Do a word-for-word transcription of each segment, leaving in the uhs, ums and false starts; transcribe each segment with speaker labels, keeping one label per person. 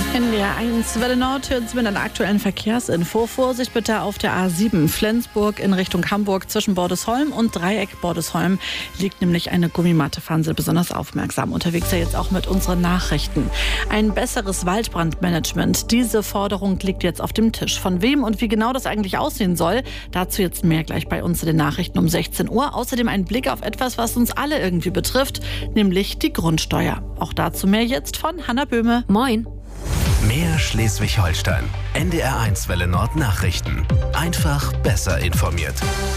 Speaker 1: In der eins Welle Nord hören Sie mit einer aktuellen Verkehrsinfo. Vorsicht bitte auf der A sieben Flensburg in Richtung Hamburg zwischen Bordesholm und Dreieck Bordesholm liegt nämlich eine Gummimatte. Fahren Sie besonders aufmerksam unterwegs, ja jetzt auch mit unseren Nachrichten. Ein besseres Waldbrandmanagement. Diese Forderung liegt jetzt auf dem Tisch. Von wem und wie genau das eigentlich aussehen soll, dazu jetzt mehr gleich bei uns in den Nachrichten um sechzehn Uhr. Außerdem ein Blick auf etwas, was uns alle irgendwie betrifft, nämlich die Grundsteuer. Auch dazu mehr jetzt von Hanna Böhme.
Speaker 2: Moin.
Speaker 3: Mehr Schleswig-Holstein. N D R eins Welle Nord Nachrichten. Einfach besser informiert.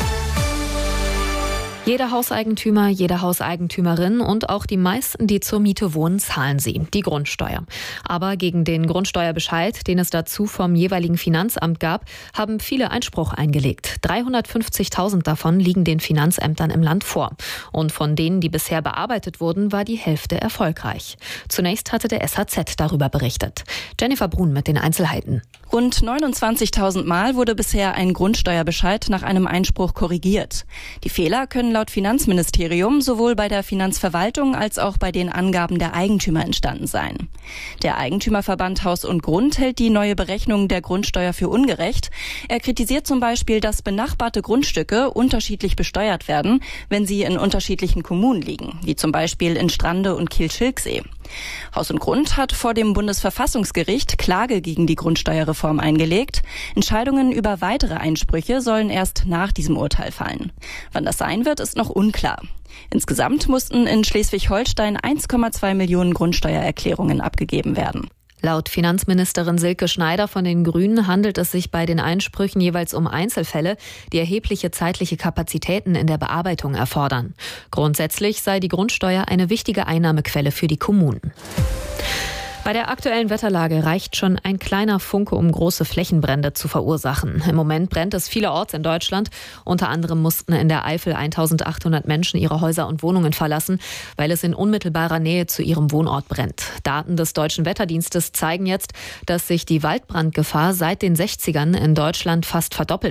Speaker 2: Jeder Hauseigentümer, jede Hauseigentümerin und auch die meisten, die zur Miete wohnen, zahlen sie, die Grundsteuer. Aber gegen den Grundsteuerbescheid, den es dazu vom jeweiligen Finanzamt gab, haben viele Einspruch eingelegt. dreihundertfünfzigtausend davon liegen den Finanzämtern im Land vor. Und von denen, die bisher bearbeitet wurden, war die Hälfte erfolgreich. Zunächst hatte der S H Z darüber berichtet. Jennifer Brun mit den Einzelheiten.
Speaker 4: Rund neunundzwanzigtausend Mal wurde bisher ein Grundsteuerbescheid nach einem Einspruch korrigiert. Die Fehler können laut Finanzministerium sowohl bei der Finanzverwaltung als auch bei den Angaben der Eigentümer entstanden sein. Der Eigentümerverband Haus und Grund hält die neue Berechnung der Grundsteuer für ungerecht. Er kritisiert zum Beispiel, dass benachbarte Grundstücke unterschiedlich besteuert werden, wenn sie in unterschiedlichen Kommunen liegen, wie zum Beispiel in Strande und Kiel-Schilksee. Haus und Grund hat vor dem Bundesverfassungsgericht Klage gegen die Grundsteuerreform eingelegt. Entscheidungen über weitere Einsprüche sollen erst nach diesem Urteil fallen. Wann das sein wird, ist noch unklar. Insgesamt mussten in Schleswig-Holstein eins Komma zwei Millionen Grundsteuererklärungen abgegeben werden.
Speaker 2: Laut Finanzministerin Silke Schneider von den Grünen handelt es sich bei den Einsprüchen jeweils um Einzelfälle, die erhebliche zeitliche Kapazitäten in der Bearbeitung erfordern. Grundsätzlich sei die Grundsteuer eine wichtige Einnahmequelle für die Kommunen. Bei der aktuellen Wetterlage reicht schon ein kleiner Funke, um große Flächenbrände zu verursachen. Im Moment brennt es vielerorts in Deutschland. Unter anderem mussten in der Eifel eintausendachthundert Menschen ihre Häuser und Wohnungen verlassen, weil es in unmittelbarer Nähe zu ihrem Wohnort brennt. Daten des Deutschen Wetterdienstes zeigen jetzt, dass sich die Waldbrandgefahr seit den sechzigern in Deutschland fast verdoppelt